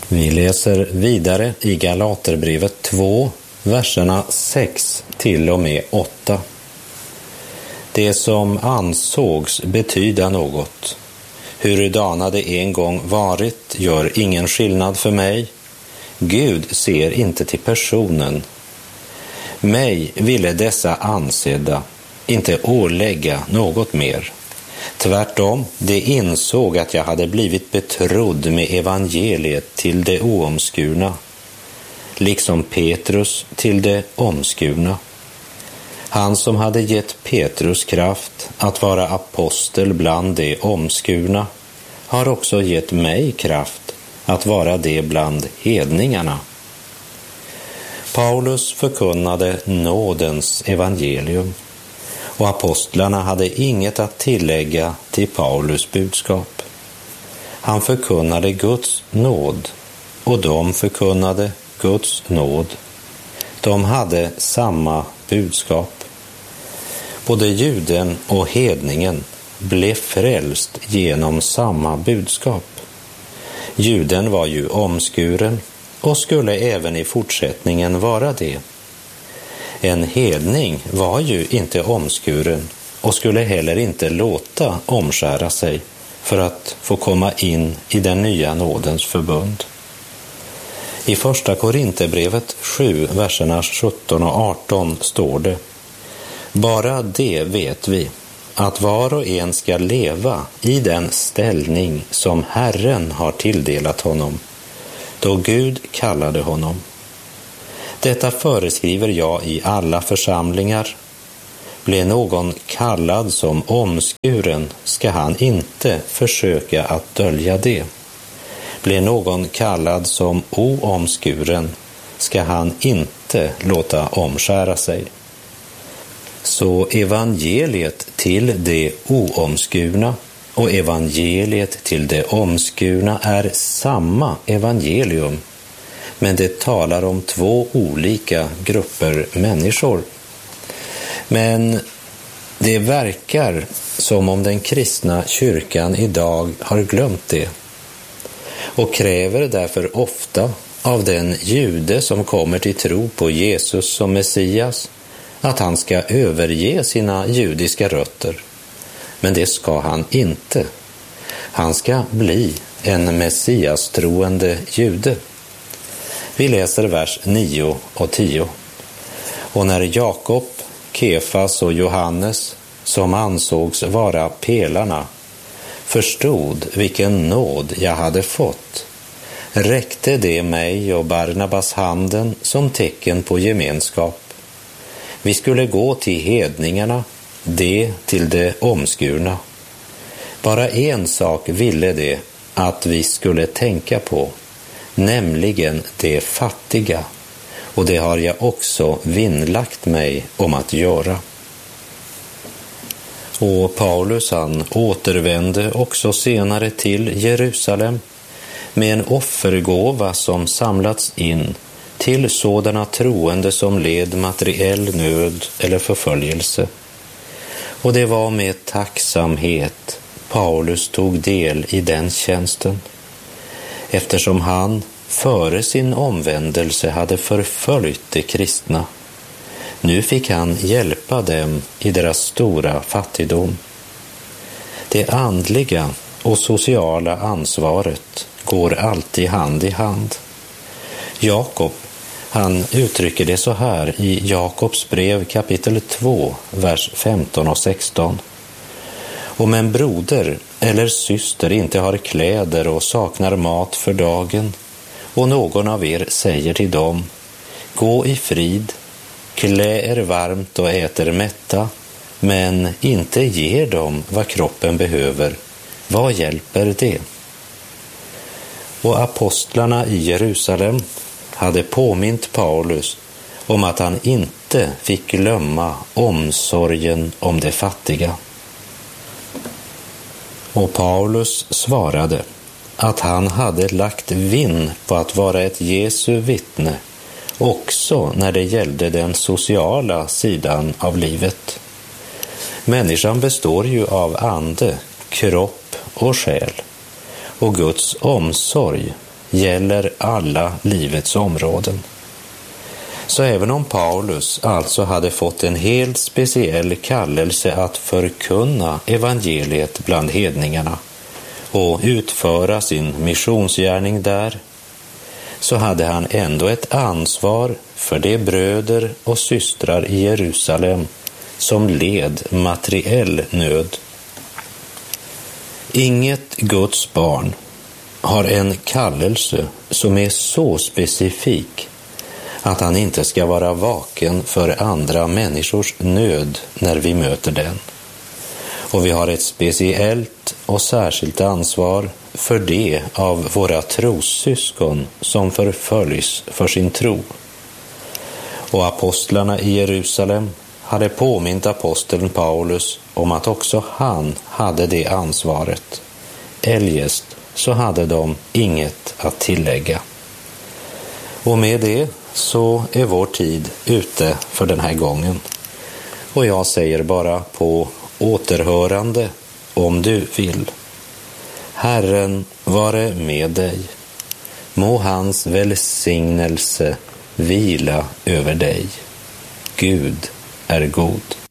Vi läser vidare i Galaterbrevet 2, verserna 6 till och med 8. Det som ansågs betyda något, hurudana det en gång varit, gör ingen skillnad för mig. Gud ser inte till personen. Mig ville dessa ansedda inte ålägga något mer. Tvärtom, de insåg att jag hade blivit betrodd med evangeliet till det oomskurna, liksom Petrus till det omskurna. Han som hade gett Petrus kraft att vara apostel bland de omskurna har också gett mig kraft att vara det bland hedningarna. Paulus förkunnade nådens evangelium, och apostlarna hade inget att tillägga till Paulus budskap. Han förkunnade Guds nåd, och de förkunnade Guds nåd. De hade samma budskap. Både juden och hedningen blev frälst genom samma budskap. Juden var ju omskuren och skulle även i fortsättningen vara det. En hedning var ju inte omskuren och skulle heller inte låta omskära sig för att få komma in i den nya nådens förbund. I första Korinthierbrevet 7, verserna 17 och 18 står det: bara det vet vi, att var och en ska leva i den ställning som Herren har tilldelat honom, då Gud kallade honom. Detta föreskriver jag i alla församlingar. Blir någon kallad som omskuren ska han inte försöka att dölja det. Blir någon kallad som oomskuren ska han inte låta omskära sig. Så evangeliet till det oomskurna och evangeliet till det omskurna är samma evangelium, men det talar om två olika grupper människor. Men det verkar som om den kristna kyrkan idag har glömt det och kräver därför ofta av den jude som kommer till tro på Jesus som Messias att han ska överge sina judiska rötter. Men det ska han inte. Han ska bli en messiastroende jude. Vi läser vers 9 och 10. Och när Jakob, Kefas och Johannes, som ansågs vara pelarna, förstod vilken nåd jag hade fått, räckte det mig och Barnabas handen som tecken på gemenskap. Vi skulle gå till hedningarna, det till det omskurna. Bara en sak ville det att vi skulle tänka på, nämligen det fattiga, och det har jag också vinnlagt mig om att göra. Och Paulus han återvände också senare till Jerusalem med en offergåva som samlats in till sådana troende som led materiell nöd eller förföljelse. Och det var med tacksamhet Paulus tog del i den tjänsten, eftersom han före sin omvändelse hade förföljt de kristna. Nu fick han hjälpa dem i deras stora fattigdom. Det andliga och sociala ansvaret går alltid hand i hand. Jakob, han uttrycker det så här i Jakobs brev kapitel 2, vers 15 och 16. Om en broder eller syster inte har kläder och saknar mat för dagen, och någon av er säger till dem: gå i frid, klä er varmt och äter mätta, men inte ger dem vad kroppen behöver, vad hjälper det? Och apostlarna i Jerusalem hade påmint Paulus om att han inte fick glömma omsorgen om de fattiga. Och Paulus svarade att han hade lagt vinn på att vara ett Jesu vittne också när det gällde den sociala sidan av livet. Människan består ju av ande, kropp och själ, och Guds omsorg gäller alla livets områden. Så även om Paulus alltså hade fått en helt speciell kallelse att förkunna evangeliet bland hedningarna och utföra sin missionsgärning där, så hade han ändå ett ansvar för de bröder och systrar i Jerusalem som led materiell nöd. Inget Guds barn har en kallelse som är så specifik att han inte ska vara vaken för andra människors nöd när vi möter den. Och vi har ett speciellt och särskilt ansvar för det av våra trossyskon som förföljs för sin tro. Och apostlarna i Jerusalem hade påmint aposteln Paulus om att också han hade det ansvaret. Eljest så hade de inget att tillägga. Och med det så är vår tid ute för den här gången. Och jag säger bara på återhörande om du vill. Herren vare med dig. Må hans välsignelse vila över dig. Gud är god.